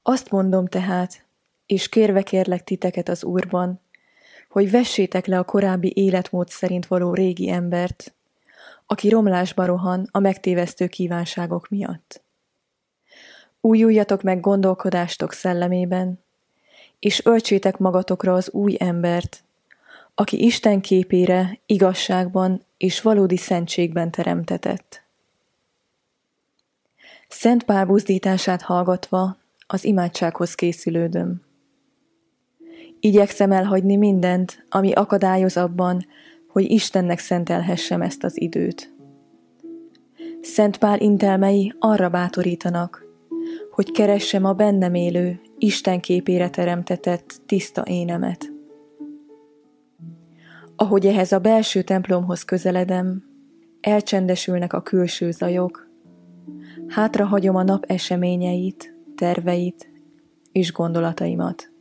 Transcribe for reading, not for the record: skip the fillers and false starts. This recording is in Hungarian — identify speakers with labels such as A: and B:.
A: Azt mondom tehát, és kérve kérlek titeket az Úrban, hogy vessétek le a korábbi életmód szerint való régi embert, aki romlásba rohan a megtévesztő kívánságok miatt. Újuljatok meg gondolkodástok szellemében, és öltsétek magatokra az új embert, aki Isten képére, igazságban és valódi szentségben teremtetett. Szent Pál buzdítását hallgatva az imádsághoz készülődöm. Igyekszem elhagyni mindent, ami akadályoz abban, hogy Istennek szentelhessem ezt az időt. Szent Pál intelmei arra bátorítanak, hogy keressem a bennem élő, Isten képére teremtetett tiszta énemet. Ahogy ehhez a belső templomhoz közeledem, elcsendesülnek a külső zajok, hátrahagyom a nap eseményeit, terveit és gondolataimat.